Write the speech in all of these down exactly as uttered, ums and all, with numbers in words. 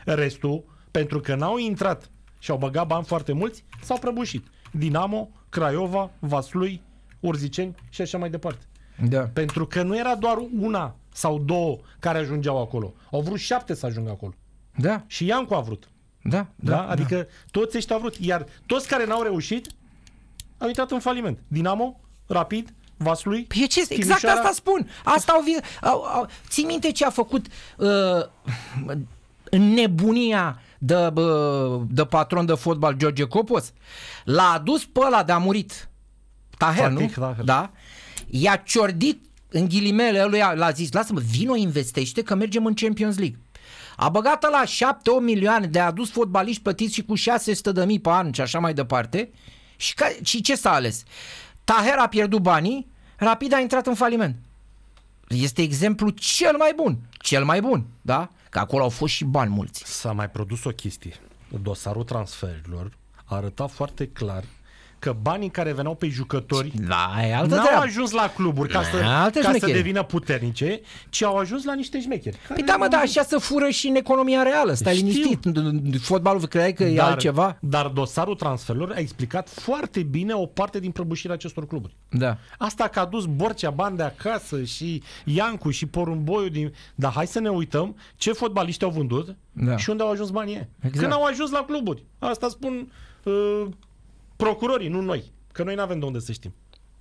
Restul, pentru că n-au intrat și au băgat bani foarte mulți, s-au prăbușit. Dinamo, Craiova, Vaslui, Urziceni și așa mai departe. Da. Pentru că nu era doar una sau două care ajungeau acolo. Au vrut șapte să ajungă acolo. Da. Și Iancu a vrut. Da, da, da? Adică da. toți ăștia au vrut. Iar toți care n-au reușit au intrat în faliment. Dinamo, Rapid, Vaslui, păi ce, exact asta spun. Asta au, au, au ții minte ce a făcut uh, nebunia de, de patron de fotbal George Copos? L-a adus pe ăla de a murit Taher, nu? Taher. Da? I-a ciordit în ghilimele lui, l-a zis, lasă-mă, vino investește că mergem în Champions League. A băgat la șapte opt milioane de adus fotbaliști plătiți și cu șase sute de mii pe an și așa mai departe. Și, ca, și ce s-a ales? Taher a pierdut banii, Rapid a intrat în faliment. Este exemplu cel mai bun. Cel mai bun, da? Că acolo au fost și bani mulți. S-a mai produs o chestie. Dosarul transferurilor arăta foarte clar că banii care veneau pe jucători da, e altă n-au treabă. ajuns la cluburi ca, să, ca să devină puternice, ci au ajuns la niște șmecheri. Păi da, mă, da, așa se fură și în economia reală. Stai Știu. liniștit. Fotbalul crede că dar, e altceva? Dar dosarul transferurilor a explicat foarte bine o parte din prăbușirea acestor cluburi. Da. Asta că a dus Borcea bani de acasă și Iancu și Porumboiu din... Dar hai să ne uităm ce fotbaliști au vândut da. și unde au ajuns banii ei. Exact. Când au ajuns la cluburi. Asta spun... Uh, procurorii, nu noi. Că noi n-avem de unde să știm.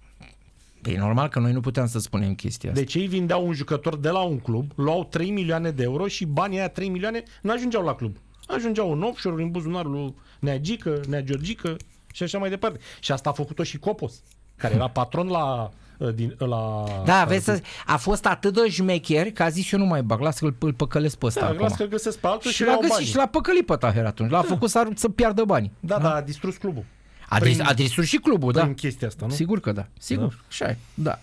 E normal că noi nu puteam să spunem chestia asta. Deci ei vindeau un jucător de la un club, luau trei milioane de euro și banii aia trei milioane nu ajungeau la club. Ajungeau în offshore, în buzunarul lui Nea Gică, Nea Georgică și așa mai departe. Și asta a făcut-o și Copos, care era patron la... Din, la da, vezi, să, a fost atât de șmecher că a zis eu nu mai bag, lasă că îl păcălesc pe ăsta da, acum. Lasă că găsesc pe altul și, și l-a găsit banii. Și l-a păcălit pe Taher atunci. L-a da. făcut să, să piardă banii. Da, da, da, a distrus clubul. A, prin, a distrus și clubul, prin da. chestia asta, nu? Sigur că da. Sigur, da. Așa e, da.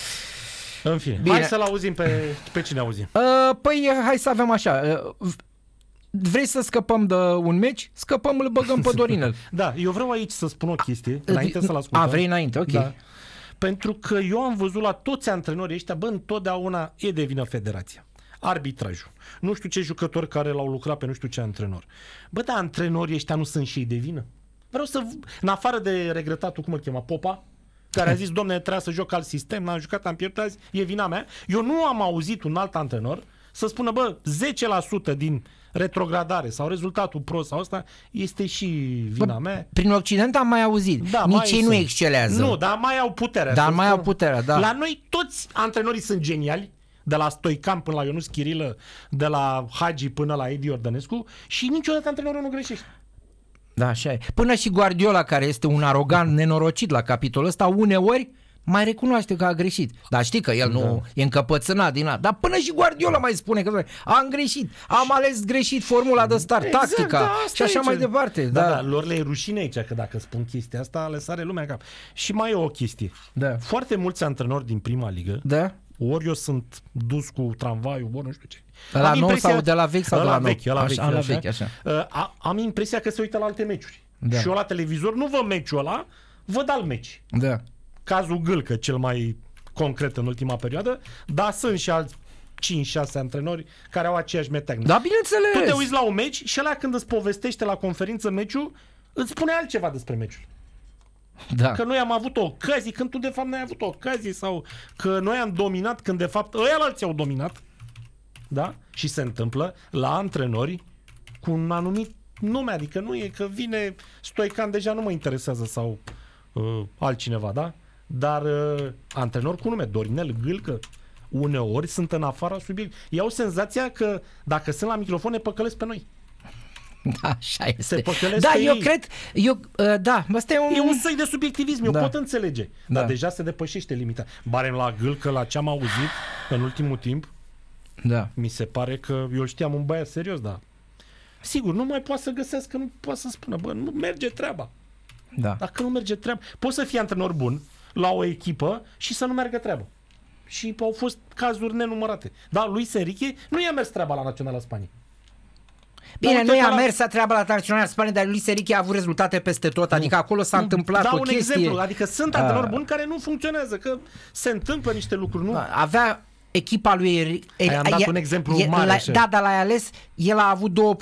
În fine, bine. Hai să-l auzim pe, pe cine auzim. Uh, păi hai să avem așa... Uh, vrei să scăpăm de un meci? Scăpăm, îl băgăm pe Dorinel. Da, eu vreau aici să spun o chestie, înainte să-l ascultăm. A, vrei înainte, ok. Da. Pentru că eu am văzut la toți antrenorii ăștia, bă, întotdeauna e de vină federația. Arbitrajul. Nu știu ce jucători care l-au lucrat pe nu știu ce antrenor. Bă, dar antrenorii ăștia nu sunt și ei de vină? Vreau să... În afară de regretatul, cum îl chema, Popa, care a zis, domne, trebuia să joc alt sistem, n-am jucat, am pierdut azi, e vina mea. Eu nu am auzit un alt antrenor să spună, bă, zece la sută din retrogradare sau rezultatul prost sau ăsta este și vina bă, mea. Prin Occident am mai auzit. Da, nici ei nu excelează. Nu, dar mai au puterea. Dar mai au puterea, da. La noi toți antrenorii sunt geniali, de la Stoican până la Ionuț Chirilă, de la Hagi până la Edi Ordănescu și niciodată antrenorul nu greșește. Da, așa e. Până și Guardiola, care este un arogant nenorocit la capitolul ăsta, uneori mai recunoaște că a greșit. Dar știi că el nu da. e încăpățânat din a. Dar până și Guardiola mai spune că am greșit, am ales greșit formula de start, exact, tactica da, și așa mai departe. Da, da, da, lor le e rușine aici că dacă spun chestia asta, le sare lumea în cap. Și mai e o chestie. Da. Foarte mulți antrenori din prima ligă, da. ori eu sunt dus cu tramvaiul, ori nu știu ce. De la nou sau de la vechi sau de la nou? Vechi, la vechi, așa, la vechi, așa. Uh, am impresia că se uită la alte meciuri. Da. Și eu la televizor nu văd meciul ăla, văd alt meci. Da. Cazul Gâlcă, cel mai concret în ultima perioadă, dar sunt și alți cinci șase antrenori care au aceeași meteagnă. Da, bineînțeles. Tu te uiți la un meci și ăla când îți povestește la conferință meciul, îți spune altceva despre meciul. Da. Că noi am avut ocazii când tu de fapt n-ai avut ocazii sau că noi am dominat când de fapt ăia alții au dominat. Da? Și se întâmplă la antrenori cu un anumit nume, adică nu e că vine Stoican, deja nu mă interesează sau uh, altcineva, da? Dar uh, antrenori cu nume, Dorinel, Gâlcă, uneori sunt în afara subiectului. Iau senzația că dacă sunt la microfon ne păcălesc pe noi. Da, așa este. Se păcălesc da, pe eu ei. cred, eu, uh, da, asta e un... E un soi de subiectivism, eu da. pot înțelege. Da. Dar deja se depășește limita. Barem la Gâlcă, la ce am auzit în ultimul timp, da. mi se pare că eu știam un băiat serios, dar sigur, nu mai poate să găsească, nu poate să spună, bă, nu merge treaba. Da. Dacă nu merge treaba, poți să fii antrenor bun la o echipă și să nu meargă treaba. Și au fost cazuri nenumărate. Dar lui Enrique nu i-a mers treaba la Naționala Spaniei. Bine, nu i-a mers la... treaba la Naționala Spaniei, dar lui Enrique a avut rezultate peste tot, nu. Adică acolo s-a nu. întâmplat da, o un chestie. exemplu, adică sunt antrenori buni care nu funcționează, că se întâmplă niște lucruri, nu? Avea echipa lui Enrique. Ai am dat un exemplu e, mare. La, da, dar l-ai ales, el a avut două